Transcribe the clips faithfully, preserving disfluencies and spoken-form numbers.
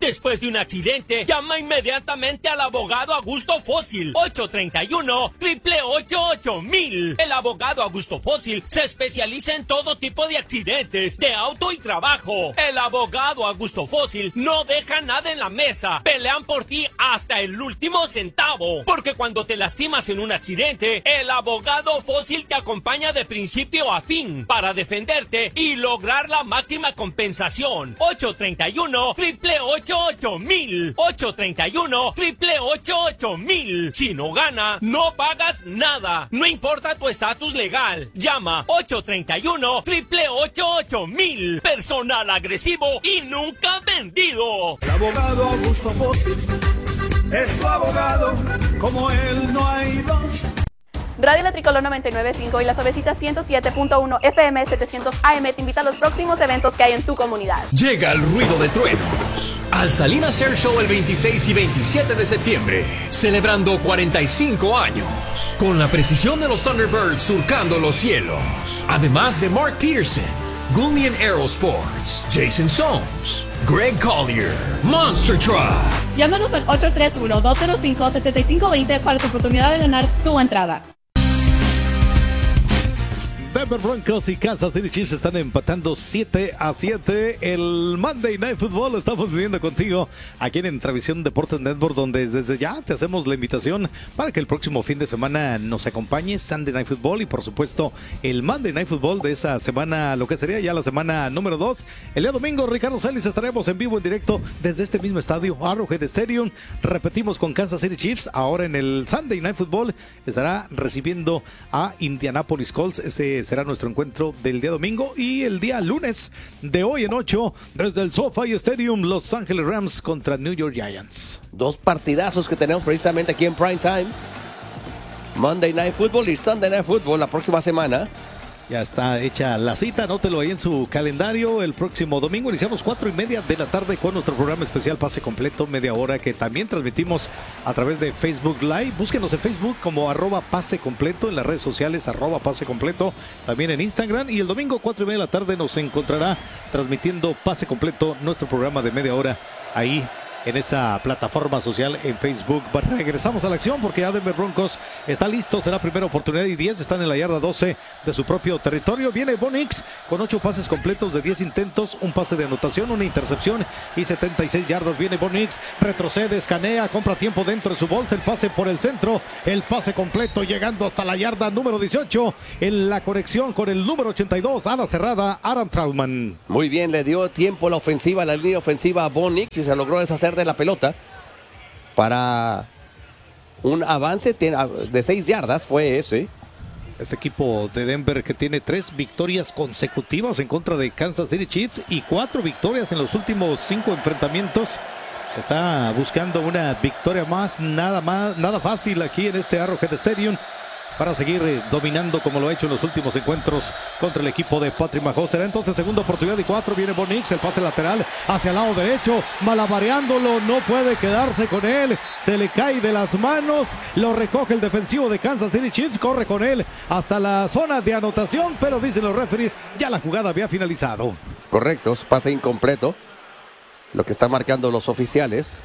Después de un accidente, llama inmediatamente al abogado Augusto Fósil. ocho tres uno, ocho ocho ocho mil. El abogado Augusto Fósil se especializa en todo tipo de accidentes, de auto y trabajo. El abogado Augusto Fósil no deja nada en la mesa. Pelean por ti hasta el último centavo. Porque cuando te lastimas en un accidente, el abogado Fósil te acompaña de principio a fin para defenderte y lograr la máxima compensación. ocho tres uno, ocho ocho ocho mil. ocho tres uno, ocho ocho ocho mil. Si no gana, no pagas nada. No importa tu estatus legal. Llama ocho tres uno, ocho ocho ocho mil. Personal agresivo y nunca vendido. El abogado Augusto Fósil es tu abogado, como él no hay dos. Radio La Tricolor noventa y nueve punto cinco y Las Ovecitas ciento siete punto uno F M setecientos A M te invita a los próximos eventos que hay en tu comunidad. Llega el ruido de truenos al Salinas Air Show el veintiséis y veintisiete de septiembre, celebrando cuarenta y cinco años, con la precisión de los Thunderbirds surcando los cielos. Además de Mark Peterson, Gullian Aerosports, Jason Soames, Greg Collier, Monster Truck. Llámanos al ocho tres uno, dos cero cinco, siete cinco dos cero para tu oportunidad de ganar tu entrada. Denver Broncos y Kansas City Chiefs están empatando siete a siete. El Monday Night Football lo estamos viviendo contigo aquí en Entravisión Deportes Network, donde desde ya te hacemos la invitación para que el próximo fin de semana nos acompañes. Sunday Night Football y por supuesto el Monday Night Football de esa semana, lo que sería ya la semana número dos. El día domingo, Ricardo Celis, estaremos en vivo, en directo desde este mismo estadio, Arrowhead Stadium. Repetimos con Kansas City Chiefs. Ahora en el Sunday Night Football estará recibiendo a Indianapolis Colts. Ese será nuestro encuentro del día domingo. Y el día lunes de hoy en ocho, desde el SoFi Stadium, Los Ángeles Rams contra New York Giants. Dos partidazos que tenemos precisamente aquí en Prime Time. Monday Night Football y Sunday Night Football la próxima semana. Ya está hecha la cita, anótelo ahí en su calendario. El próximo domingo iniciamos cuatro y media de la tarde con nuestro programa especial Pase Completo, media hora, que también transmitimos a través de Facebook Live. Búsquenos en Facebook como arroba Pase Completo, en las redes sociales arroba Pase Completo, también en Instagram. Y el domingo cuatro y media de la tarde nos encontrará transmitiendo Pase Completo, nuestro programa de media hora ahí en esa plataforma social en Facebook. Regresamos a la acción porque ya Denver Broncos está listo. Será primera oportunidad y diez. Están en la yarda doce de su propio territorio. Viene Bo Nix con ocho pases completos de diez intentos, un pase de anotación, una intercepción y setenta y seis yardas. Viene Bo Nix, retrocede, escanea, compra tiempo dentro de su bolsa. El pase por el centro, el pase completo llegando hasta la yarda número dieciocho. En la conexión con el número ochenta y dos, ala cerrada, Aaron Trautman. Muy bien, le dio tiempo la ofensiva, la línea ofensiva a Bo Nix y se logró deshacer de la pelota para un avance de seis yardas. Fue ese. Este equipo de Denver que tiene tres victorias consecutivas en contra de Kansas City Chiefs y cuatro victorias en los últimos cinco enfrentamientos. Está buscando una victoria más, nada más, nada fácil aquí en este Arrowhead Stadium, para seguir eh, dominando como lo ha hecho en los últimos encuentros contra el equipo de Patrick Mahomes. Será entonces segunda oportunidad y cuatro. Viene Bo Nix, el pase lateral hacia el lado derecho, malabareándolo, no puede quedarse con él, se le cae de las manos, lo recoge el defensivo de Kansas City Chiefs, corre con él hasta la zona de anotación, pero dicen los referees, ya la jugada había finalizado. Correcto, pase incompleto, lo que están marcando los oficiales.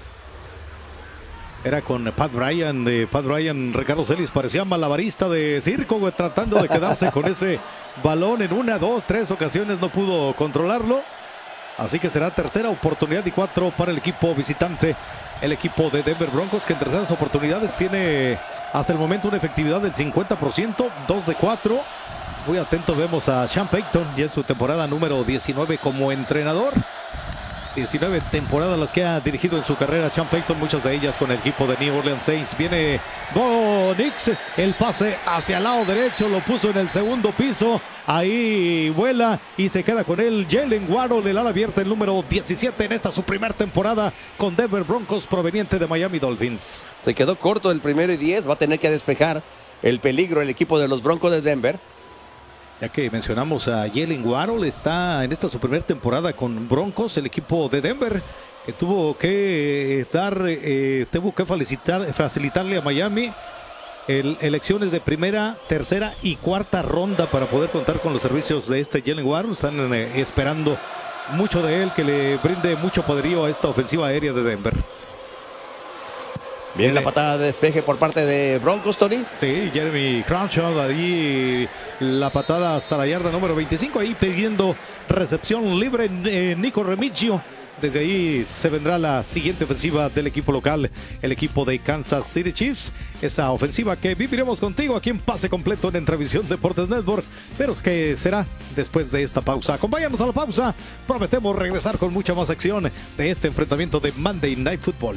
Era con Pat Bryan, eh, Pat Bryan, Ricardo Celis, parecía malabarista de circo, güey, tratando de quedarse con ese balón en una, dos, tres ocasiones, no pudo controlarlo. Así que será tercera oportunidad y cuatro para el equipo visitante, el equipo de Denver Broncos, que en terceras oportunidades tiene hasta el momento una efectividad del cincuenta por ciento, dos de cuatro. Muy atento vemos a Sean Payton y en su temporada número diecinueve como entrenador. diecinueve temporadas las que ha dirigido en su carrera Sean Payton, muchas de ellas con el equipo de New Orleans Saints. Viene Bo Nix, el pase hacia el lado derecho, lo puso en el segundo piso, ahí vuela y se queda con él Jalen Waddle, el ala abierta, el número diecisiete en esta su primera temporada con Denver Broncos, proveniente de Miami Dolphins. Se quedó corto el primero y diez, va a tener que despejar el peligro el equipo de los Broncos de Denver. Ya que mencionamos a Jalen Waddle, está en esta su primera temporada con Broncos, el equipo de Denver, que tuvo que dar, eh, tuvo que facilitar, facilitarle a Miami el, elecciones de primera, tercera y cuarta ronda para poder contar con los servicios de este Jalen Waddle. Están eh, esperando mucho de él, que le brinde mucho poderío a esta ofensiva aérea de Denver. Bien, la patada de despeje por parte de Broncos, Tony. Sí, Jeremy Crenshaw, ahí la patada hasta la yarda número veinticinco, ahí pidiendo recepción libre eh, Nico Remigio. Desde ahí se vendrá la siguiente ofensiva del equipo local, el equipo de Kansas City Chiefs. Esa ofensiva que viviremos contigo aquí en Pase Completo en Entrevisión Deportes Network, pero que será después de esta pausa. Acompáñanos a la pausa, prometemos regresar con mucha más acción de este enfrentamiento de Monday Night Football.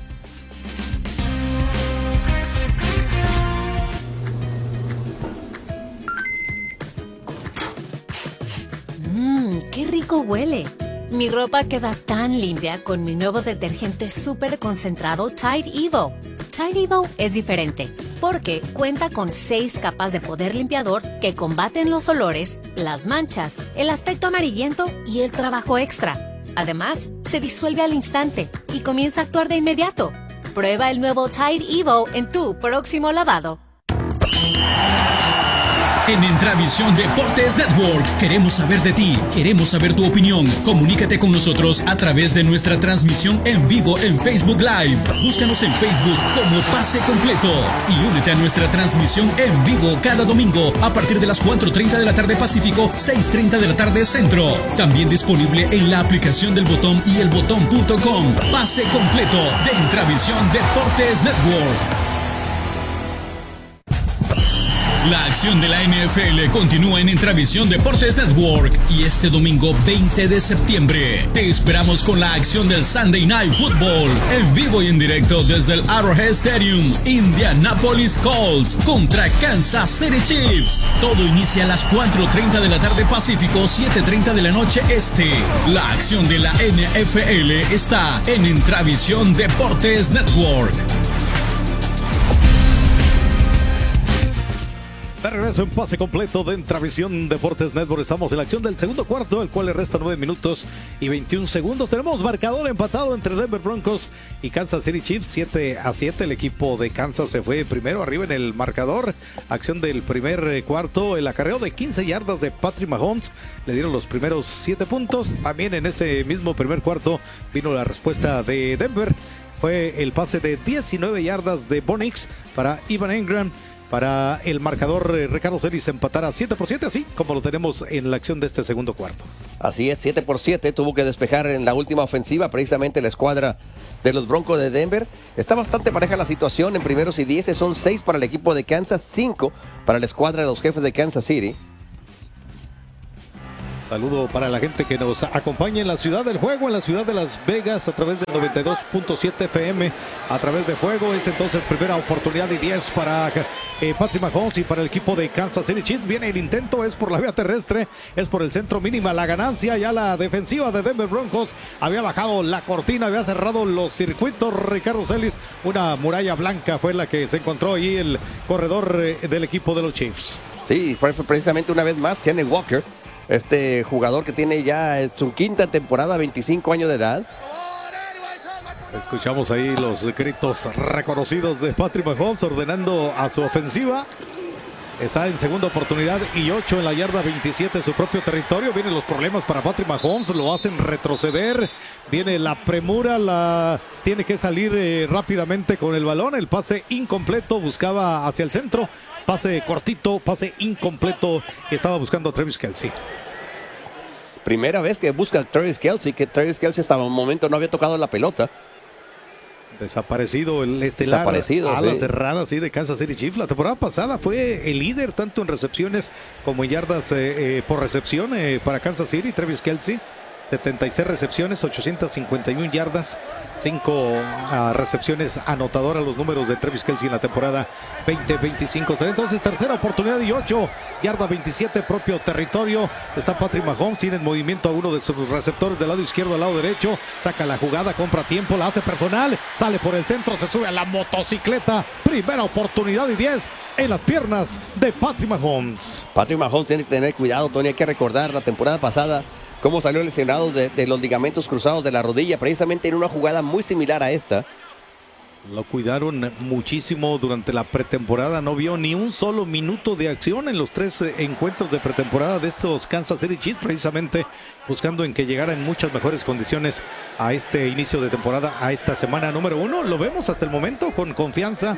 Mmm, qué rico huele. Mi ropa queda tan limpia con mi nuevo detergente súper concentrado Tide Evo. Tide Evo es diferente porque cuenta con seis capas de poder limpiador que combaten los olores, las manchas, el aspecto amarillento y el trabajo extra. Además, se disuelve al instante y comienza a actuar de inmediato. Prueba el nuevo Tide Evo en tu próximo lavado. En Intravisión Deportes Network queremos saber de ti, queremos saber tu opinión. Comunícate con nosotros a través de nuestra transmisión en vivo en Facebook Live. Búscanos en Facebook como Pase Completo y únete a nuestra transmisión en vivo cada domingo a partir de las cuatro treinta de la tarde Pacífico, seis treinta de la tarde Centro. También disponible en la aplicación del Botón y el botón punto com. Pase Completo de Intravisión Deportes Network. La acción de la N F L continúa en Intravisión Deportes Network y este domingo veinte de septiembre te esperamos con la acción del Sunday Night Football en vivo y en directo desde el Arrowhead Stadium. Indianapolis Colts contra Kansas City Chiefs. Todo inicia a las cuatro treinta de la tarde Pacífico, siete treinta de la noche Este. La acción de la N F L está en Intravisión Deportes Network. De regreso en Pase Completo de Intravisión Deportes Network. Estamos en la acción del segundo cuarto, el cual le resta nueve minutos y veintiún segundos. Tenemos marcador empatado entre Denver Broncos y Kansas City Chiefs, siete a siete. El equipo de Kansas se fue primero arriba en el marcador. Acción del primer cuarto, el acarreo de quince yardas de Patrick Mahomes le dieron los primeros siete puntos. También en ese mismo primer cuarto vino la respuesta de Denver. Fue el pase de diecinueve yardas de Bo Nix para Evan Engram. Para el marcador, eh, Ricardo Celis empatara siete por siete, así como lo tenemos en la acción de este segundo cuarto. Así es, siete por siete, tuvo que despejar en la última ofensiva precisamente la escuadra de los Broncos de Denver. Está bastante pareja la situación en primeros y diez, son seis para el equipo de Kansas, cinco para la escuadra de los Jefes de Kansas City. Saludo para la gente que nos acompaña en la ciudad del juego, en la ciudad de Las Vegas, a través del noventa y dos punto siete F M, a través de juego. Es entonces primera oportunidad y diez para eh, Patrick Mahomes y para el equipo de Kansas City Chiefs. Viene el intento, es por la vía terrestre, es por el centro, mínima la ganancia. Ya la defensiva de Denver Broncos había bajado la cortina, había cerrado los circuitos. Ricardo Celis, una muralla blanca fue la que se encontró ahí el corredor eh, del equipo de los Chiefs. Sí, fue precisamente una vez más Kenneth Walker. Este jugador que tiene ya su quinta temporada, veinticinco años de edad. Escuchamos ahí los gritos reconocidos de Patrick Mahomes ordenando a su ofensiva. Está en segunda oportunidad y ocho en la yarda veintisiete, su propio territorio. Vienen los problemas para Patrick Mahomes, lo hacen retroceder. Viene la premura, la tiene que salir eh, rápidamente con el balón. El pase incompleto, buscaba hacia el centro. Pase cortito, pase incompleto. Estaba buscando a Travis Kelce. Primera vez que busca a Travis Kelce, que Travis Kelce hasta el momento no había tocado la pelota. Desaparecido el estelar. Desaparecido, a las sí. cerradas sí, de Kansas City Chiefs. La temporada pasada fue el líder tanto en recepciones como en yardas eh, eh, por recepción eh, para Kansas City. Travis Kelce, setenta y seis recepciones, ochocientas cincuenta y una yardas, cinco uh, recepciones anotadoras, los números de Travis Kelce en la temporada veinte veinticinco. Será entonces tercera oportunidad y ocho, yarda veintisiete, propio territorio. Está Patrick Mahomes, tiene en movimiento a uno de sus receptores del lado izquierdo al lado derecho, saca la jugada, compra tiempo, la hace personal, sale por el centro, se sube a la motocicleta. Primera oportunidad y diez en las piernas de Patrick Mahomes. Patrick Mahomes tiene que tener cuidado, Tony, hay que recordar la temporada pasada cómo salió lesionado de, de los ligamentos cruzados de la rodilla, precisamente en una jugada muy similar a esta. Lo cuidaron muchísimo durante la pretemporada, no vio ni un solo minuto de acción en los tres encuentros de pretemporada de estos Kansas City Chiefs, precisamente buscando en que llegara en muchas mejores condiciones a este inicio de temporada, a esta semana número uno. Lo vemos hasta el momento con confianza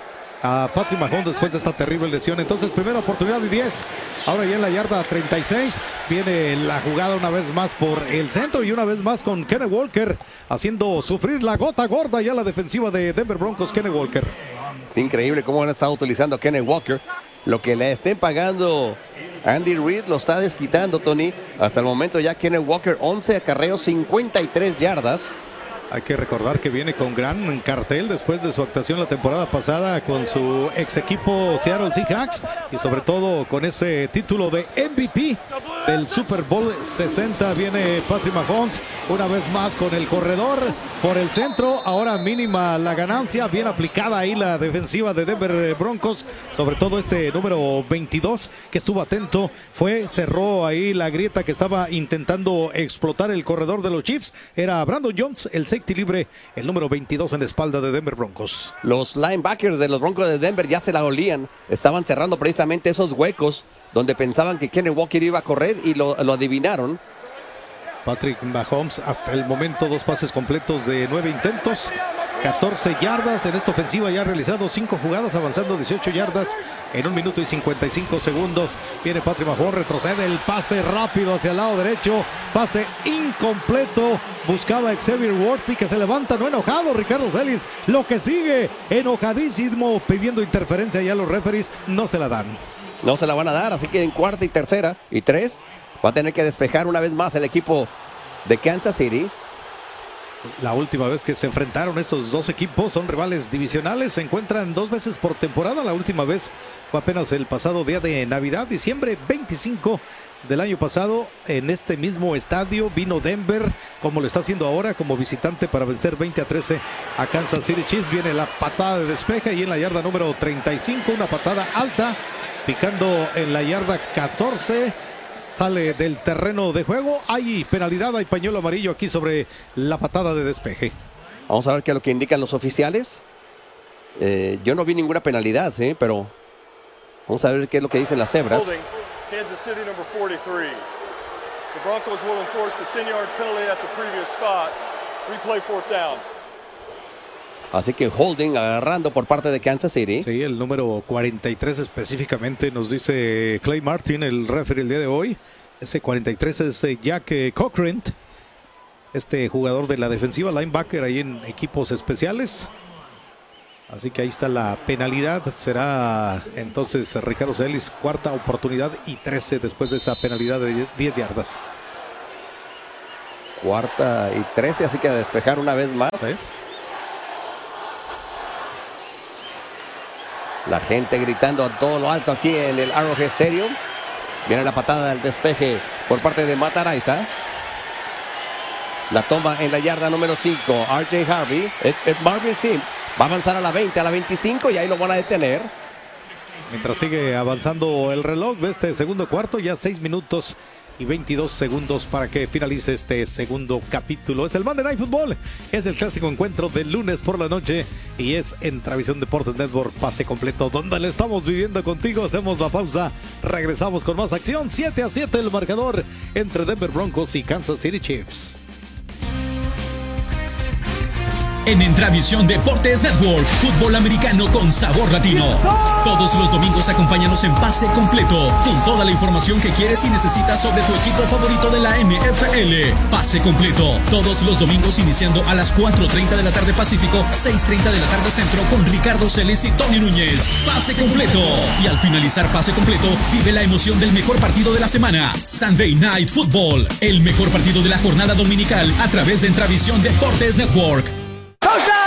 a Patrick Mahomes después de esa terrible lesión. Entonces, primera oportunidad y diez. Ahora ya en la yarda treinta y seis. Viene la jugada una vez más por el centro y una vez más con Kenneth Walker haciendo sufrir la gota gorda ya la defensiva de Denver Broncos. Kenneth Walker. Es increíble cómo han estado utilizando a Kenneth Walker. Lo que le estén pagando Andy Reid lo está desquitando, Tony. Hasta el momento ya Kenneth Walker, once acarreos, cincuenta y tres yardas. Hay que recordar que viene con gran cartel después de su actuación la temporada pasada con su ex equipo Seattle Seahawks y sobre todo con ese título de M V P del Super Bowl sesenta. Viene Patrick Mahomes una vez más con el corredor por el centro. Ahora mínima la ganancia, bien aplicada ahí la defensiva de Denver Broncos, sobre todo este número veintidós que estuvo atento, fue, cerró ahí la grieta que estaba intentando explotar el corredor de los Chiefs. Era Brandon Jones, el safety libre, el número veintidós en la espalda de Denver Broncos. Los linebackers de los Broncos de Denver ya se la olían, estaban cerrando precisamente esos huecos donde pensaban que Kenneth Walker iba a correr y lo, lo adivinaron. Patrick Mahomes hasta el momento dos pases completos de nueve intentos, catorce yardas. En esta ofensiva ya ha realizado cinco jugadas, avanzando dieciocho yardas en un minuto y cincuenta y cinco segundos. Viene Patrick Mahomes, retrocede el pase rápido hacia el lado derecho, pase incompleto. Buscaba a Xavier Worthy, que se levanta, no enojado Ricardo Celis, lo que sigue enojadísimo pidiendo interferencia. Ya los referees no se la dan. No se la van a dar, así que en cuarta y tercera y tres va a tener que despejar una vez más el equipo de Kansas City. La última vez que se enfrentaron estos dos equipos, son rivales divisionales, se encuentran dos veces por temporada. La última vez fue apenas el pasado día de Navidad, diciembre veinticinco del año pasado. En este mismo estadio vino Denver, como lo está haciendo ahora, como visitante para vencer veinte a trece a Kansas City Chiefs. Viene la patada de despeje y en la yarda número treinta y cinco, una patada alta, picando en la yarda catorce. Sale del terreno de juego. Hay penalidad, hay pañuelo amarillo aquí sobre la patada de despeje. Vamos a ver qué es lo que indican los oficiales. Eh, yo no vi ninguna penalidad, ¿sí? Pero vamos a ver qué es lo que dicen las cebras. Kansas City number forty-three. The Broncos will enforce the ten-yard penalty at the previous spot. Replay fourth down. Así que holding agarrando por parte de Kansas City. Sí, el número cuarenta y tres específicamente, nos dice Clay Martin, el referee el día de hoy. Ese cuarenta y tres es Jack Cochran, este jugador de la defensiva, linebacker ahí en equipos especiales. Así que ahí está la penalidad. Será entonces Ricardo Celis, cuarta oportunidad y trece después de esa penalidad de diez yardas. Cuarta y trece, así que a despejar una vez más. ¿Sí? La gente gritando a todo lo alto aquí en el Arrowhead Stadium. Viene la patada del despeje por parte de Matt Araiza. La toma en la yarda número cinco. R J Harvey. Es, es Marvin Sims. Va a avanzar a la veinte, a la veinticinco y ahí lo van a detener. Mientras sigue avanzando el reloj de este segundo cuarto, ya seis minutos y veintidós segundos para que finalice este segundo capítulo. Es el Monday Night Football, es el clásico encuentro del lunes por la noche y es en Travisión Deportes Network, pase completo, donde le estamos viviendo contigo. Hacemos la pausa, regresamos con más acción. Siete a siete el marcador entre Denver Broncos y Kansas City Chiefs. En Entravisión Deportes Network, fútbol americano con sabor latino. Todos los domingos acompáñanos en Pase Completo, con toda la información que quieres y necesitas sobre tu equipo favorito de la N F L. Pase Completo, todos los domingos iniciando a las cuatro treinta de la tarde Pacífico, seis treinta de la tarde Centro, con Ricardo Celis y Tony Núñez. Pase Completo. Y al finalizar Pase Completo, vive la emoción del mejor partido de la semana, Sunday Night Football, el mejor partido de la jornada dominical a través de Entravisión Deportes Network.